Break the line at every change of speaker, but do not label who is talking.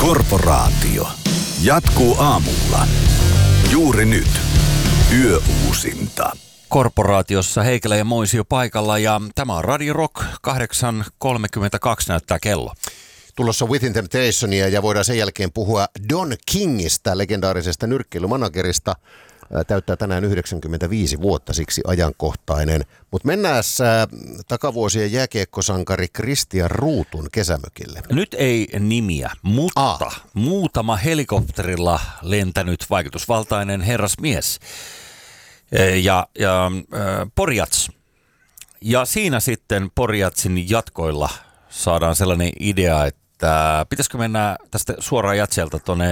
Korporaatio jatkuu aamulla. Juuri nyt. Yöuusinta.
Korporaatiossa Heikelä ja Moisio paikalla ja tämä on Radio Rock 8.32 näyttää kello.
Tulossa Within Temptationia ja voidaan sen jälkeen puhua Don Kingistä, legendaarisesta nyrkkeilymanagerista. Täyttää tänään 95 vuotta, siksi ajankohtainen. Mutta mennään takavuosien jääkiekkosankari Kristian Ruutun kesämökille.
Nyt ei nimiä, mutta muutama helikopterilla lentänyt vaikutusvaltainen herrasmies ja Porjats. Ja siinä sitten Porjatsin jatkoilla saadaan sellainen idea, että pitäisikö mennä tästä suoraan Jatselta tuonne